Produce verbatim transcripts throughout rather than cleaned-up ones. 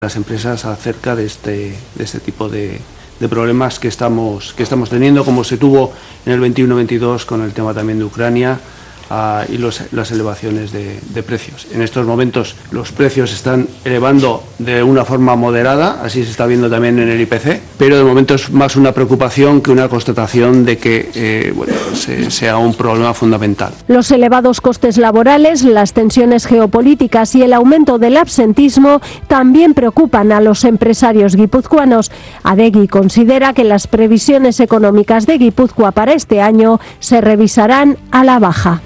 las empresas acerca de este, de este tipo de, de problemas que estamos, que estamos teniendo, como se tuvo en el veintiuno veintidós con el tema también de Ucrania uh, y los, las elevaciones de, de precios. En estos momentos los precios se están elevando de una forma moderada, así se está viendo también en el I P C, pero de momento es más una preocupación que una constatación de que eh, bueno, se, sea un problema fundamental. Los elevados costes laborales, las tensiones geopolíticas y el aumento del absentismo también preocupan a los empresarios guipuzcoanos. Adegi considera que las previsiones económicas de Guipúzcoa para este año se revisarán a la baja.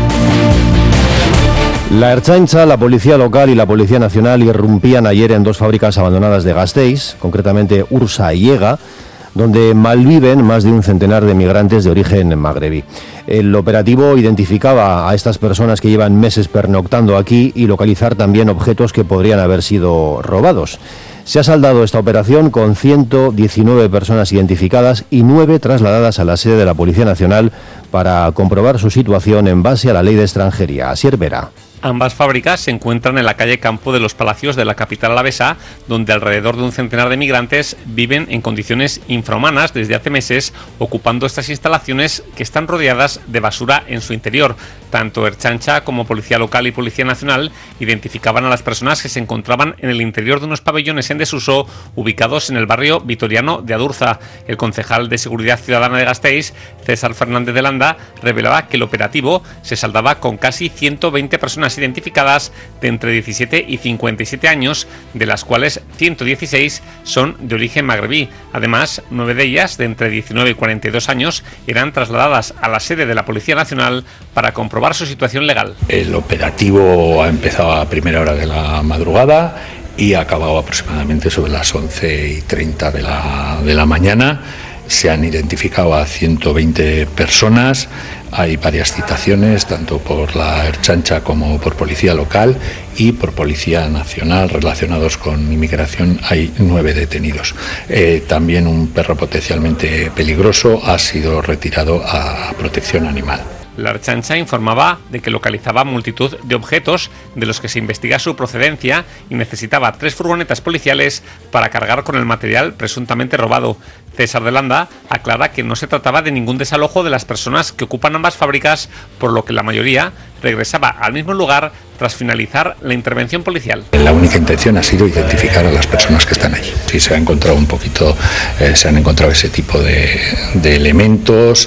La Ertzaintza, la Policía Local y la Policía Nacional irrumpían ayer en dos fábricas abandonadas de Gasteiz, concretamente Ursa y Ega, donde malviven más de un centenar de migrantes de origen magrebí. El operativo identificaba a estas personas que llevan meses pernoctando aquí y localizar también objetos que podrían haber sido robados. Se ha saldado esta operación con ciento diecinueve personas identificadas y nueve trasladadas a la sede de la Policía Nacional para comprobar su situación en base a la ley de extranjería. Asier Vera. Ambas fábricas se encuentran en la calle Campo de los Palacios de la capital alavesa, donde alrededor de un centenar de migrantes viven en condiciones infrahumanas desde hace meses, ocupando estas instalaciones que están rodeadas de basura en su interior. Tanto Ertzaintza como Policía Local y Policía Nacional identificaban a las personas que se encontraban en el interior de unos pabellones en desuso ubicados en el barrio vitoriano de Adurza. El concejal de Seguridad Ciudadana de Gasteiz, César Fernández de Landa, revelaba que el operativo se saldaba con casi ciento veinte personas identificadas de entre diecisiete y cincuenta y siete años, de las cuales ciento dieciséis son de origen magrebí. Además, nueve de ellas, de entre diecinueve y cuarenta y dos años, eran trasladadas a la sede de la Policía Nacional para comprobar su situación legal. El operativo ha empezado a primera hora de la madrugada y ha acabado aproximadamente sobre las once y treinta de la, de la mañana. Se han identificado a ciento veinte personas. Hay varias citaciones, tanto por la Ertzaintza como por Policía Local y por Policía Nacional relacionados con inmigración. Hay nueve detenidos. Eh, también un perro potencialmente peligroso ha sido retirado a protección animal. La Ertzaintza informaba de que localizaba multitud de objetos de los que se investiga su procedencia y necesitaba tres furgonetas policiales para cargar con el material presuntamente robado. César de Landa aclara que no se trataba de ningún desalojo de las personas que ocupan ambas fábricas, por lo que la mayoría regresaba al mismo lugar tras finalizar la intervención policial. La única intención ha sido identificar a las personas que están allí. Sí, se ha encontrado un poquito, eh, se han encontrado ese tipo de, de elementos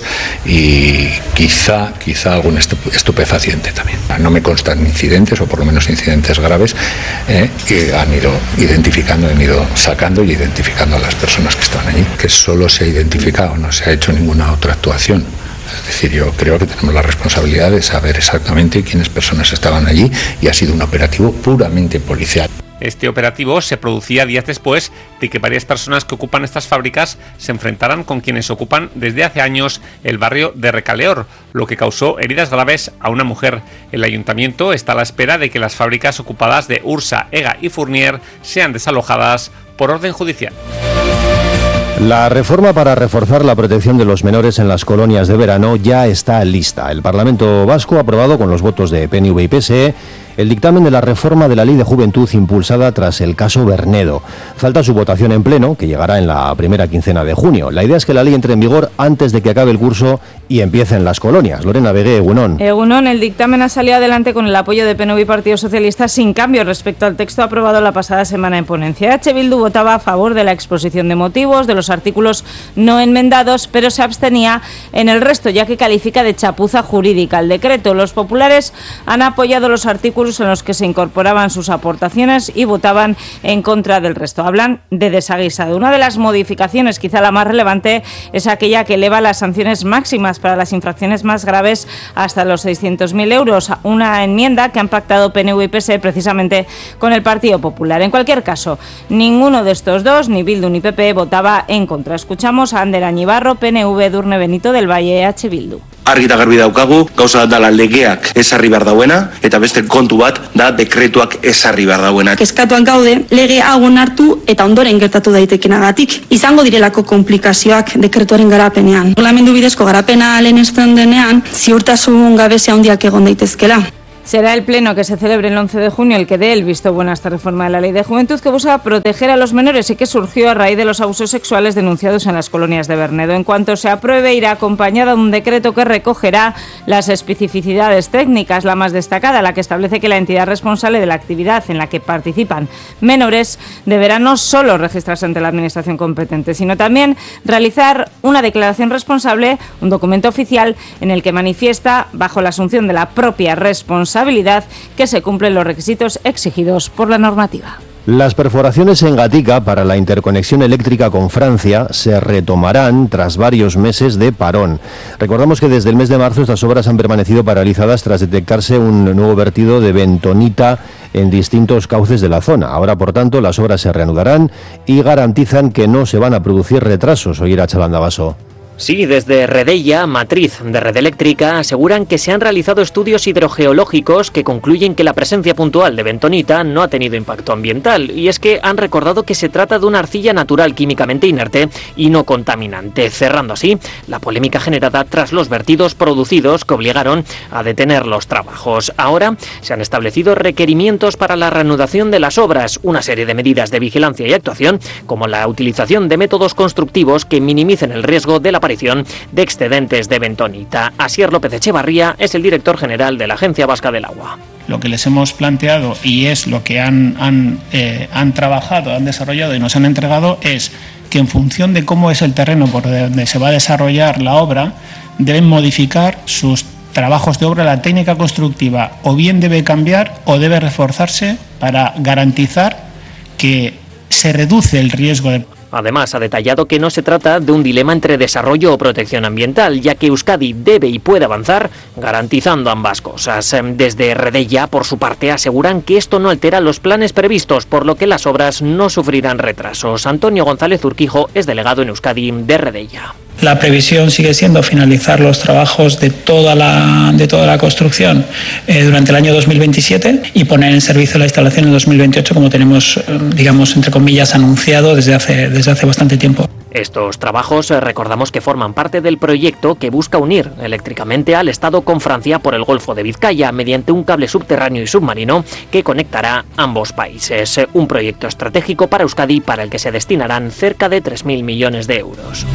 y quizá, quizá algún estupefaciente también. No me constan incidentes, o por lo menos incidentes graves, eh, que han ido identificando, han ido sacando y identificando a las personas que estaban allí, que solo se ha identificado, no se ha hecho ninguna otra actuación. Es decir, yo creo que tenemos la responsabilidad de saber exactamente quiénes personas estaban allí y ha sido un operativo puramente policial. Este operativo se producía días después de que varias personas que ocupan estas fábricas se enfrentaran con quienes ocupan desde hace años el barrio de Recaleor, lo que causó heridas graves a una mujer. El ayuntamiento está a la espera de que las fábricas ocupadas de Ursa, Ega y Fournier sean desalojadas por orden judicial. La reforma para reforzar la protección de los menores en las colonias de verano ya está lista. El Parlamento Vasco ha aprobado con los votos de P N V y P S E el dictamen de la reforma de la Ley de Juventud impulsada tras el caso Bernedo. Falta su votación en pleno, que llegará en la primera quincena de junio. La idea es que la ley entre en vigor antes de que acabe el curso y empiecen las colonias. Lorena Begué, Egunon. Egunon, el dictamen ha salido adelante con el apoyo de P N V y Partido Socialista sin cambio respecto al texto aprobado la pasada semana en ponencia. H. Bildu votaba a favor de la exposición de motivos, de los artículos no enmendados, pero se abstenía en el resto, ya que califica de chapuza jurídica el decreto. Los populares han apoyado los artículos en los que se incorporaban sus aportaciones y votaban en contra del resto. Hablan de desaguisado. Una de las modificaciones, quizá la más relevante, es aquella que eleva las sanciones máximas para las infracciones más graves hasta los seiscientos mil euros. Una enmienda que han pactado P N V y P S E precisamente con el Partido Popular. En cualquier caso, ninguno de estos dos, ni Bildu ni P P, votaba en contra. Escuchamos a Ander Añibarro, P N V, Edurne Benito del Valle, H. Bildu. Argi eta garbi daukagu, gauza bat dala legeak ezarri behar dauena, eta beste kontu bat da dekretuak ezarri behar dauena. Kezkatuan gaude, lege hau onartu eta ondoren gertatu daitekenagatik. Izango direlako konplikazioak dekretuaren garapenean. Reglamendu bidezko garapena lehenesten denean, ziurtasun gabezia handiak egon daitezkela. Será el pleno que se celebre el once de junio el que dé el visto bueno a esta reforma de la Ley de Juventud, que busca proteger a los menores y que surgió a raíz de los abusos sexuales denunciados en las colonias de Bernedo. En cuanto se apruebe, irá acompañada de un decreto que recogerá las especificidades técnicas, la más destacada, la que establece que la entidad responsable de la actividad en la que participan menores deberá no solo registrarse ante la administración competente, sino también realizar una declaración responsable, un documento oficial en el que manifiesta, bajo la asunción de la propia responsabilidad, que se cumplen los requisitos exigidos por la normativa. Las perforaciones en Gatica para la interconexión eléctrica con Francia se retomarán tras varios meses de parón. Recordamos que desde el mes de marzo estas obras han permanecido paralizadas tras detectarse un nuevo vertido de bentonita en distintos cauces de la zona. Ahora, por tanto, las obras se reanudarán y garantizan que no se van a producir retrasos. Oír a Chalandabaso. Sí, desde Redella, matriz de Red Eléctrica, aseguran que se han realizado estudios hidrogeológicos que concluyen que la presencia puntual de bentonita no ha tenido impacto ambiental, y es que han recordado que se trata de una arcilla natural químicamente inerte y no contaminante, cerrando así la polémica generada tras los vertidos producidos que obligaron a detener los trabajos. Ahora se han establecido requerimientos para la reanudación de las obras, una serie de medidas de vigilancia y actuación, como la utilización de métodos constructivos que minimicen el riesgo de la aparición de excedentes de bentonita. Asier López Echevarría es el director general de la Agencia Vasca del Agua. Lo que les hemos planteado, y es lo que han, han, eh, han trabajado, han desarrollado y nos han entregado, es que en función de cómo es el terreno por donde se va a desarrollar la obra, deben modificar sus trabajos de obra. La técnica constructiva o bien debe cambiar o debe reforzarse para garantizar que se reduce el riesgo de... Además, ha detallado que no se trata de un dilema entre desarrollo o protección ambiental, ya que Euskadi debe y puede avanzar garantizando ambas cosas. Desde Redella, por su parte, aseguran que esto no altera los planes previstos, por lo que las obras no sufrirán retrasos. Antonio González Urquijo es delegado en Euskadi de Redella. La previsión sigue siendo finalizar los trabajos de toda la, de toda la construcción eh, durante el año dos mil veintisiete y poner en servicio la instalación en dos mil veintiocho, como tenemos, eh, digamos, entre comillas, anunciado desde hace, desde hace bastante tiempo. Estos trabajos, eh, recordamos que forman parte del proyecto que busca unir eléctricamente al Estado con Francia por el Golfo de Vizcaya mediante un cable subterráneo y submarino que conectará ambos países. Un proyecto estratégico para Euskadi para el que se destinarán cerca de tres mil millones de euros.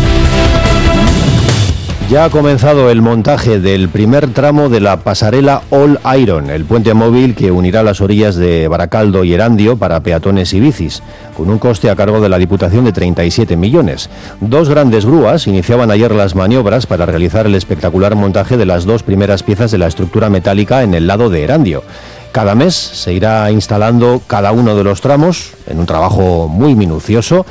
Ya ha comenzado el montaje del primer tramo de la pasarela All Iron, el puente móvil que unirá las orillas de Baracaldo y Erandio para peatones y bicis, con un coste a cargo de la Diputación de treinta y siete millones. Dos grandes grúas iniciaban ayer las maniobras para realizar el espectacular montaje de las dos primeras piezas de la estructura metálica en el lado de Erandio. Cada mes se irá instalando cada uno de los tramos en un trabajo muy minucioso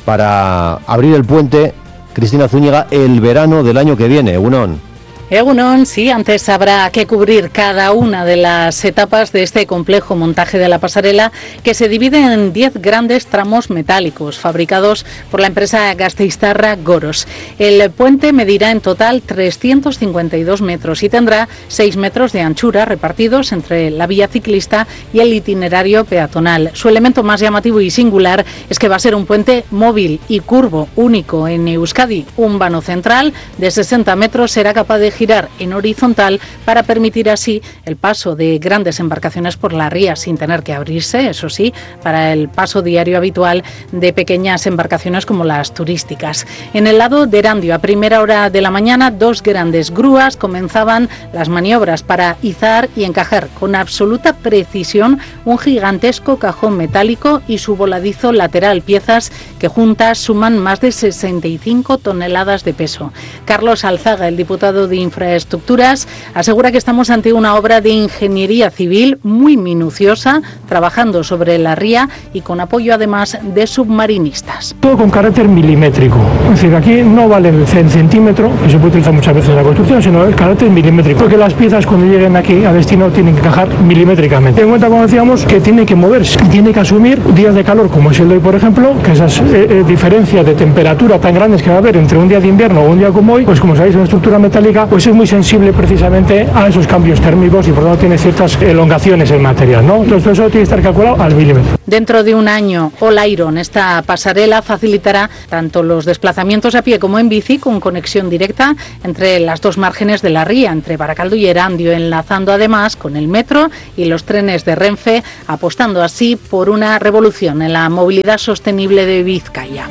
para abrir el puente, Cristina Zúñiga, el verano del año que viene. Egunon. Egunon, sí, antes habrá que cubrir cada una de las etapas de este complejo montaje de la pasarela, que se divide en diez grandes tramos metálicos fabricados por la empresa gasteiztarra Goros. El puente medirá en total trescientos cincuenta y dos metros y tendrá seis metros de anchura repartidos entre la vía ciclista y el itinerario peatonal. Su elemento más llamativo y singular es que va a ser un puente móvil y curvo, único en Euskadi. Un vano central de sesenta metros será capaz de girar en horizontal para permitir así el paso de grandes embarcaciones por la ría sin tener que abrirse, eso sí, para el paso diario habitual de pequeñas embarcaciones como las turísticas. En el lado de Erandio, a primera hora de la mañana, dos grandes grúas comenzaban las maniobras para izar y encajar con absoluta precisión un gigantesco cajón metálico y su voladizo lateral, piezas que juntas suman más de sesenta y cinco toneladas de peso. Carlos Alzaga, el diputado de Infraestructuras, asegura que estamos ante una obra de ingeniería civil muy minuciosa, trabajando sobre la ría y con apoyo además de submarinistas. Todo con carácter milimétrico, es decir, aquí no vale el centímetro, que se puede utilizar muchas veces en la construcción, sino el carácter milimétrico, porque las piezas cuando lleguen aquí a destino tienen que encajar milimétricamente. Ten en cuenta, como decíamos, que tiene que moverse, tiene que asumir días de calor como es el de hoy, por ejemplo, que esas eh, eh, diferencias de temperatura tan grandes que va a haber entre un día de invierno o un día como hoy, pues como sabéis, una estructura metálica pues pues es muy sensible precisamente a esos cambios térmicos y por lo tanto tiene ciertas elongaciones el material, ¿no? Entonces todo eso tiene que estar calculado al milímetro. Dentro de un año, All Iron, esta pasarela facilitará tanto los desplazamientos a pie como en bici con conexión directa entre las dos márgenes de la ría, entre Baracaldo y Erandio, enlazando además con el metro y los trenes de Renfe, apostando así por una revolución en la movilidad sostenible de Vizcaya.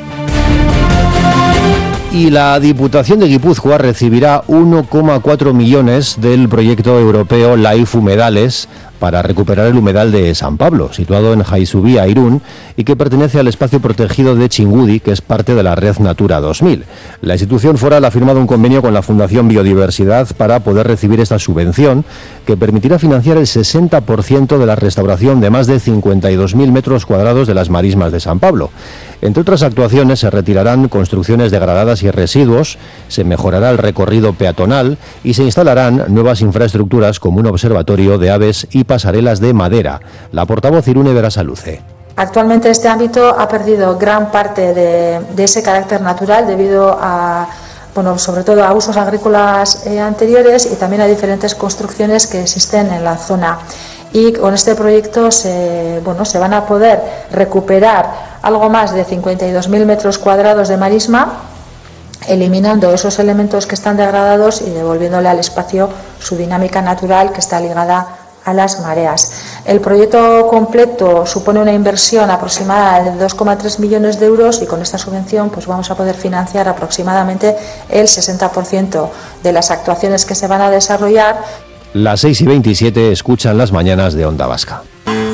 Y la Diputación de Guipúzcoa recibirá uno coma cuatro millones del proyecto europeo Life Humedales para recuperar el humedal de San Pablo, situado en Jaizubía, Irún, y que pertenece al espacio protegido de Chingudi, que es parte de la Red Natura dos mil. La institución foral ha firmado un convenio con la Fundación Biodiversidad para poder recibir esta subvención, que permitirá financiar el sesenta por ciento de la restauración de más de cincuenta y dos mil metros cuadrados de las marismas de San Pablo. Entre otras actuaciones, se retirarán construcciones degradadas y residuos, se mejorará el recorrido peatonal y se instalarán nuevas infraestructuras como un observatorio de aves y pasarelas de madera. La portavoz Irune Berasaluce. Actualmente este ámbito ha perdido gran parte de, de ese carácter natural debido a, bueno, sobre todo a usos agrícolas eh, anteriores y también a diferentes construcciones que existen en la zona. Y con este proyecto se, bueno, se van a poder recuperar algo más de cincuenta y dos mil metros cuadrados de marisma, eliminando esos elementos que están degradados y devolviéndole al espacio su dinámica natural que está ligada a las mareas. El proyecto completo supone una inversión aproximada de dos coma tres millones de euros y con esta subvención pues vamos a poder financiar aproximadamente el sesenta por ciento de las actuaciones que se van a desarrollar. Las seis y veintisiete escuchan las mañanas de Onda Vasca.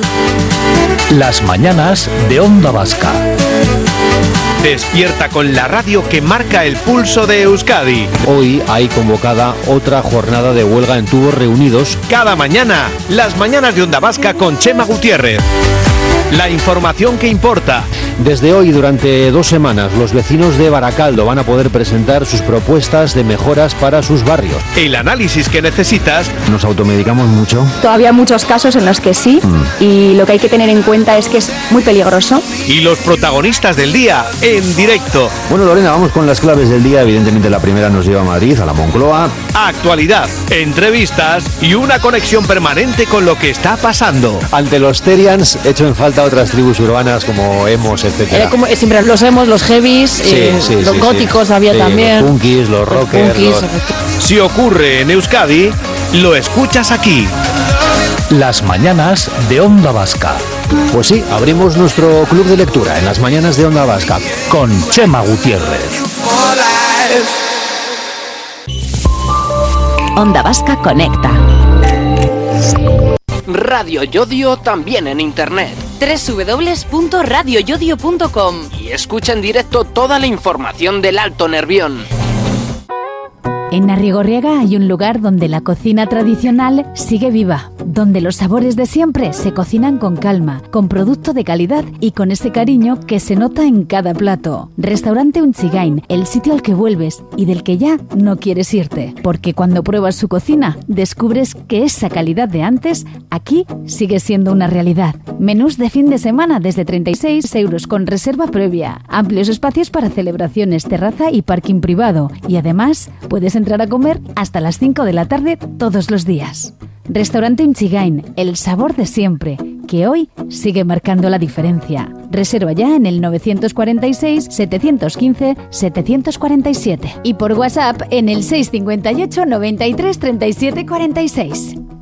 Las mañanas de Onda Vasca. Despierta con la radio que marca el pulso de Euskadi. Hoy hay convocada otra jornada de huelga en tubos reunidos. Cada mañana, las mañanas de Onda Vasca con Chema Gutiérrez. La información que importa. Desde hoy, durante dos semanas, los vecinos de Baracaldo van a poder presentar sus propuestas de mejoras para sus barrios. El análisis que necesitas. ¿Nos automedicamos mucho? Todavía hay muchos casos en los que sí, mm. y lo que hay que tener en cuenta es que es muy peligroso. Y los protagonistas del día en directo. Bueno, Lorena, vamos con las claves del día. Evidentemente la primera nos lleva a Madrid, a la Moncloa. Actualidad, entrevistas y una conexión permanente con lo que está pasando. Ante los Terians, hecho en falta otras tribus urbanas como Emos, etcétera. Eh, como, siempre los Emos, los heavies, sí, eh, sí, los sí, góticos sí. había sí, también. Los punkis, los rockers. Los... Si ocurre en Euskadi, lo escuchas aquí. Las mañanas de Onda Vasca. Pues sí, abrimos nuestro club de lectura en las mañanas de Onda Vasca con Chema Gutiérrez. Onda Vasca conecta. Radio Yodio también en internet. doble u doble u doble u punto radio yodio punto com. Y escucha en directo toda la información del Alto Nervión. En Arrigorriaga hay un lugar donde la cocina tradicional sigue viva, donde los sabores de siempre se cocinan con calma, con producto de calidad y con ese cariño que se nota en cada plato. Restaurante Unchigain, el sitio al que vuelves y del que ya no quieres irte, porque cuando pruebas su cocina descubres que esa calidad de antes aquí sigue siendo una realidad. Menús de fin de semana desde treinta y seis euros con reserva previa, amplios espacios para celebraciones, terraza y parking privado, y además puedes entrar a comer hasta las cinco de la tarde todos los días. Restaurante Unchigain, el sabor de siempre, que hoy sigue marcando la diferencia. Reserva ya en el nueve cuatro seis, siete uno cinco, siete cuatro siete y por WhatsApp en el seis cinco ocho, noventa y tres, treinta y siete cuarenta y seis.